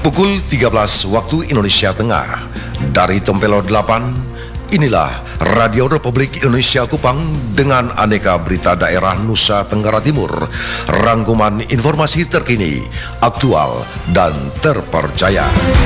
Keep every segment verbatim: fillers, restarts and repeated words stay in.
Pukul tiga belas waktu Indonesia Tengah. Dari Tempelo delapan, inilah Radio Republik Indonesia Kupang dengan aneka berita daerah Nusa Tenggara Timur. Rangkuman informasi terkini, aktual, dan terpercaya.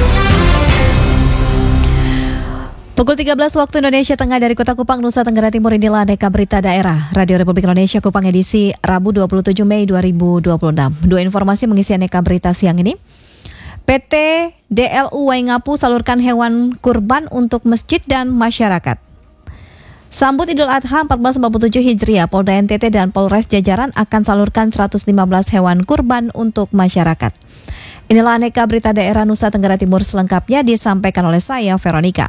Pukul tiga belas waktu Indonesia Tengah dari Kota Kupang, Nusa Tenggara Timur, inilah aneka berita daerah Radio Republik Indonesia Kupang edisi Rabu dua puluh tujuh Mei dua ribu dua puluh enam. Dua informasi mengisi aneka berita siang ini. P T D L U Waingapu salurkan hewan kurban untuk masjid dan masyarakat. Sambut Idul Adha seribu empat ratus empat puluh tujuh Hijriah, Polda N T T dan Polres Jajaran akan salurkan seratus lima belas hewan kurban untuk masyarakat. Inilah aneka berita daerah Nusa Tenggara Timur selengkapnya disampaikan oleh saya, Veronica.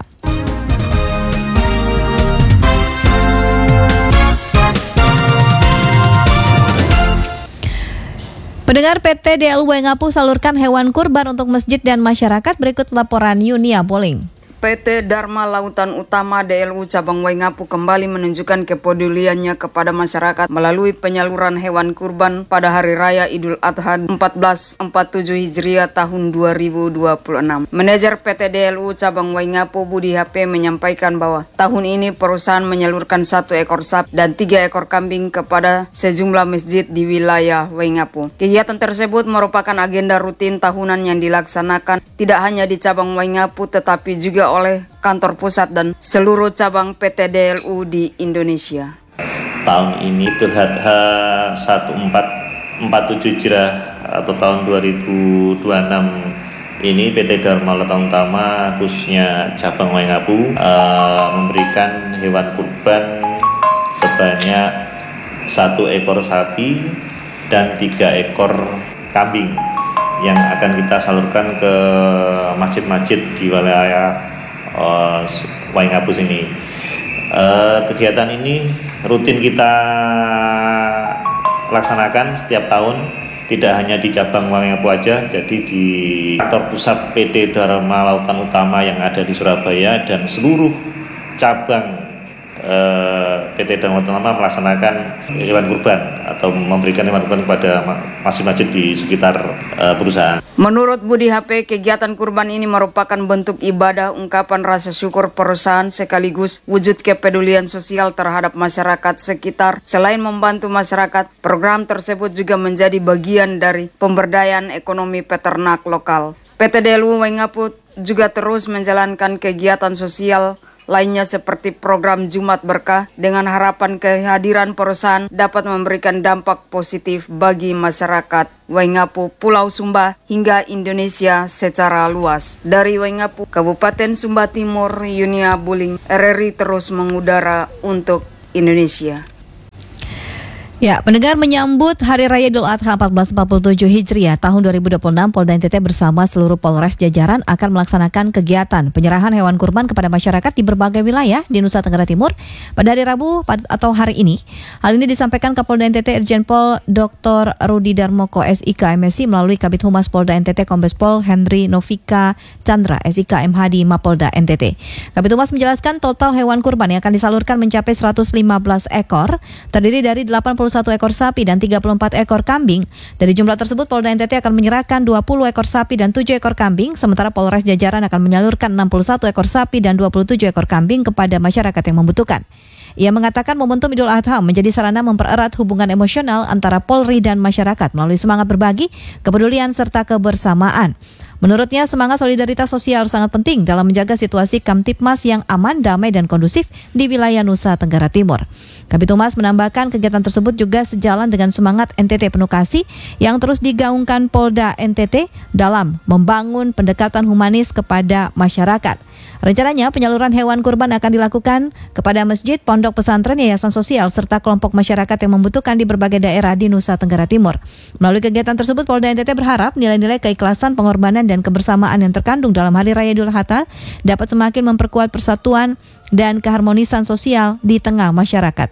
Pendengar, P T D L U Waingapu salurkan hewan kurban untuk masjid dan masyarakat. Berikut laporan Yunia Boling. P T Dharma Lautan Utama D L U Cabang Waingapu kembali menunjukkan kepeduliannya kepada masyarakat melalui penyaluran hewan kurban pada Hari Raya Idul Adha seribu empat ratus empat puluh tujuh Hijriah tahun dua ribu dua puluh enam. Manajer P T D L U Cabang Waingapu Budi H P menyampaikan bahwa tahun ini perusahaan menyalurkan satu ekor sapi dan tiga ekor kambing kepada sejumlah masjid di wilayah Waingapu. Kegiatan tersebut merupakan agenda rutin tahunan yang dilaksanakan tidak hanya di Cabang Waingapu tetapi juga oleh kantor pusat dan seluruh cabang P T D L U di Indonesia. Tahun ini Idul Adha seribu empat ratus empat puluh tujuh Hijriah atau tahun dua ribu dua puluh enam ini P T Dharma Lautan Utama khususnya cabang Waingapu uh, memberikan hewan kurban sebanyak satu ekor sapi dan tiga ekor kambing yang akan kita salurkan ke masjid-masjid di wilayah Uh, Waingapu sini. Uh, kegiatan ini rutin kita laksanakan setiap tahun, tidak hanya di cabang Waingapu aja, jadi di kantor pusat P T Dharma Lautan Utama yang ada di Surabaya dan seluruh cabang uh, P T Dharma Lautan Utama melaksanakan hewan kurban atau memberikan hewan kurban kepada masjid-masjid di sekitar uh, perusahaan. Menurut Budi H P, kegiatan kurban ini merupakan bentuk ibadah, ungkapan rasa syukur perusahaan sekaligus wujud kepedulian sosial terhadap masyarakat sekitar. Selain membantu masyarakat, program tersebut juga menjadi bagian dari pemberdayaan ekonomi peternak lokal. P T D L U Waingapu juga terus menjalankan kegiatan sosial lainnya seperti program Jumat Berkah dengan harapan kehadiran perusahaan dapat memberikan dampak positif bagi masyarakat Waingapu, Pulau Sumba hingga Indonesia secara luas. Dari Waingapu, Kabupaten Sumba Timur, Yunia Buling, R R I terus mengudara untuk Indonesia. Ya, pendengar, menyambut Hari Raya Idul Adha seribu empat ratus empat puluh tujuh Hijriah tahun dua ribu dua puluh enam, Polda N T T bersama seluruh Polres Jajaran akan melaksanakan kegiatan penyerahan hewan kurban kepada masyarakat di berbagai wilayah di Nusa Tenggara Timur pada hari Rabu atau hari ini. Hal ini disampaikan Kapolda N T T Irjen Pol Doktor Rudi Darmoko S I K M Si melalui Kabid Humas Polda N T T Kombes Pol Henry Novika Chandra S I K M H di Mapolda N T T. Kabid Humas menjelaskan total hewan kurban yang akan disalurkan mencapai seratus lima belas ekor, terdiri dari delapan puluh satu ekor sapi dan tiga puluh empat ekor kambing. Dari jumlah tersebut, Polda N T T akan menyerahkan dua puluh ekor sapi dan tujuh ekor kambing, sementara Polres Jajaran akan menyalurkan enam puluh satu ekor sapi dan dua puluh tujuh ekor kambing kepada masyarakat yang membutuhkan. Ia mengatakan momentum Idul Adha menjadi sarana mempererat hubungan emosional antara Polri dan masyarakat melalui semangat berbagi, kepedulian, serta kebersamaan. Menurutnya, semangat solidaritas sosial sangat penting dalam menjaga situasi Kamtipmas yang aman, damai, dan kondusif di wilayah Nusa Tenggara Timur. Kabid Humas menambahkan kegiatan tersebut juga sejalan dengan semangat N T T Penuh Kasih yang terus digaungkan Polda N T T dalam membangun pendekatan humanis kepada masyarakat. Rencananya penyaluran hewan kurban akan dilakukan kepada masjid, pondok pesantren, yayasan sosial, serta kelompok masyarakat yang membutuhkan di berbagai daerah di Nusa Tenggara Timur. Melalui kegiatan tersebut, Polda N T T berharap nilai-nilai keikhlasan, pengorbanan, dan kebersamaan yang terkandung dalam Hari Raya Idul Adha dapat semakin memperkuat persatuan dan keharmonisan sosial di tengah masyarakat.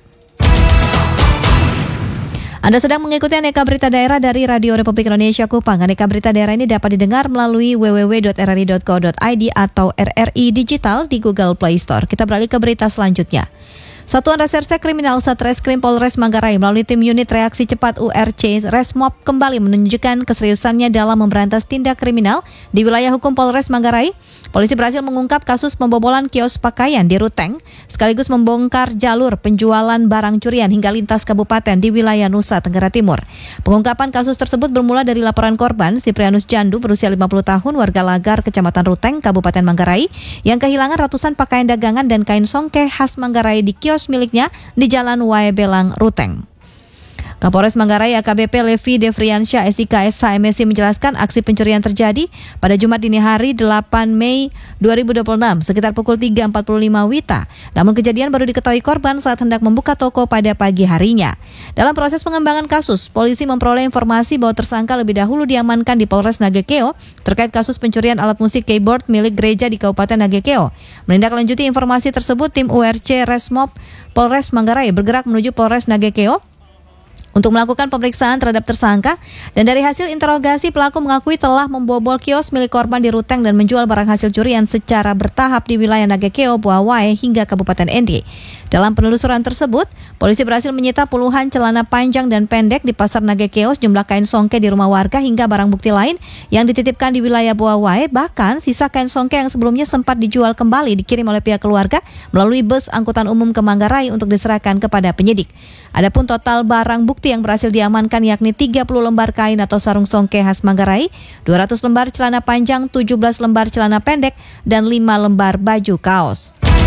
Anda sedang mengikuti aneka berita daerah dari Radio Republik Indonesia Kupang. Aneka berita daerah ini dapat didengar melalui w w w dot r r i dot co dot i d atau R R I Digital di Google Play Store. Kita beralih ke berita selanjutnya. Satuan Reserse Kriminal Satreskrim Polres Manggarai melalui tim unit reaksi cepat U R C Resmob kembali menunjukkan keseriusannya dalam memberantas tindak kriminal di wilayah hukum Polres Manggarai. Polisi berhasil mengungkap kasus pembobolan kios pakaian di Ruteng, sekaligus membongkar jalur penjualan barang curian hingga lintas kabupaten di wilayah Nusa Tenggara Timur. Pengungkapan kasus tersebut bermula dari laporan korban Siprianus Jandu berusia lima puluh tahun, warga Lagar, Kecamatan Ruteng, Kabupaten Manggarai, yang kehilangan ratusan pakaian dagangan dan kain songke khas Manggarai di kios miliknya di Jalan Wae Belang, Ruteng. Kapolres Manggarai A K B P Levi Devriansyah S I K S H M S I menjelaskan aksi pencurian terjadi pada Jumat dini hari delapan Mei dua ribu dua puluh enam sekitar pukul tiga empat puluh lima W I T A. Namun kejadian baru diketahui korban saat hendak membuka toko pada pagi harinya. Dalam proses pengembangan kasus, polisi memperoleh informasi bahwa tersangka lebih dahulu diamankan di Polres Nagekeo terkait kasus pencurian alat musik keyboard milik gereja di Kabupaten Nagekeo. Menindaklanjuti informasi tersebut, tim U R C Resmob Polres Manggarai bergerak menuju Polres Nagekeo untuk melakukan pemeriksaan terhadap tersangka, dan dari hasil interogasi pelaku mengakui telah membobol kios milik korban di Ruteng dan menjual barang hasil curian secara bertahap di wilayah Nagekeo, Buawae hingga Kabupaten Endi. Dalam penelusuran tersebut, polisi berhasil menyita puluhan celana panjang dan pendek di pasar Nagekeo, sejumlah kain songke di rumah warga hingga barang bukti lain yang dititipkan di wilayah Buawae. Bahkan sisa kain songke yang sebelumnya sempat dijual kembali dikirim oleh pihak keluarga melalui bus angkutan umum ke Manggarai untuk diserahkan kepada penyidik. Adapun total barang bukti yang berhasil diamankan yakni tiga puluh lembar kain atau sarung songke khas Manggarai, dua ratus lembar celana panjang, tujuh belas lembar celana pendek, dan lima lembar baju kaos.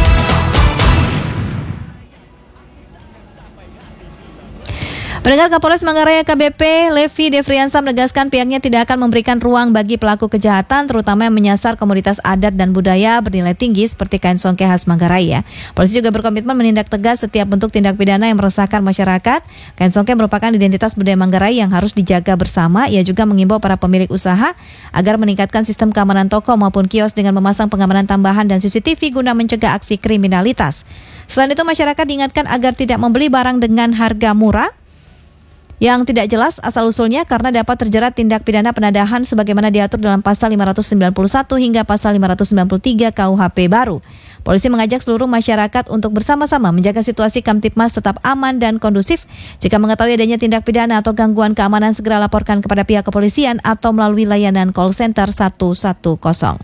Pendengar, Kapolres Manggarai A K B P Levi Devriansyah menegaskan pihaknya tidak akan memberikan ruang bagi pelaku kejahatan, terutama yang menyasar komoditas adat dan budaya bernilai tinggi seperti kain songke khas Manggarai ya. Polisi juga berkomitmen menindak tegas setiap bentuk tindak pidana yang meresahkan masyarakat. Kain songke merupakan identitas budaya Manggarai yang harus dijaga bersama. Ia juga mengimbau para pemilik usaha agar meningkatkan sistem keamanan toko maupun kios dengan memasang pengamanan tambahan dan C C T V guna mencegah aksi kriminalitas. Selain itu, masyarakat diingatkan agar tidak membeli barang dengan harga murah yang tidak jelas asal-usulnya karena dapat terjerat tindak pidana penadahan sebagaimana diatur dalam pasal lima ratus sembilan puluh satu hingga pasal lima ratus sembilan puluh tiga K U H P baru. Polisi mengajak seluruh masyarakat untuk bersama-sama menjaga situasi Kamtipmas tetap aman dan kondusif. Jika mengetahui adanya tindak pidana atau gangguan keamanan, segera laporkan kepada pihak kepolisian atau melalui layanan call center satu satu nol.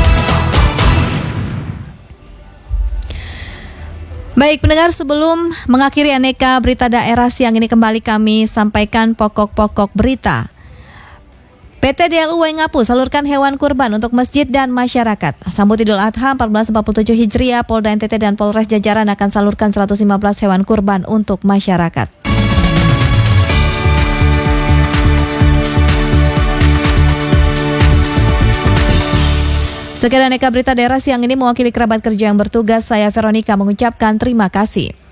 Baik pendengar, sebelum mengakhiri aneka berita daerah siang ini, kembali kami sampaikan pokok-pokok berita. P T D L U Waingapu salurkan hewan kurban untuk masjid dan masyarakat. Sambut Idul Adha seribu empat ratus empat puluh tujuh Hijriah, Polda N T T dan Polres jajaran akan salurkan seratus lima belas hewan kurban untuk masyarakat. Sekian aneka berita daerah siang ini, mewakili kerabat kerja yang bertugas, saya Veronica mengucapkan terima kasih.